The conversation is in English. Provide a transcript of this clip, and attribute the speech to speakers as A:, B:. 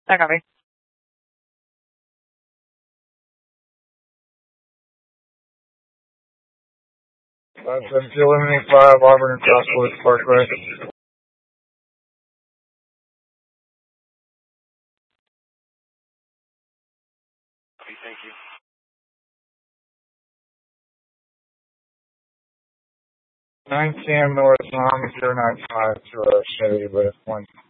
A: I copy.
B: 570 eliminate 5, Auburn and Crossroads Parkway.
C: Thank you.
B: 9 Sam North, 095 to Chevy with 1.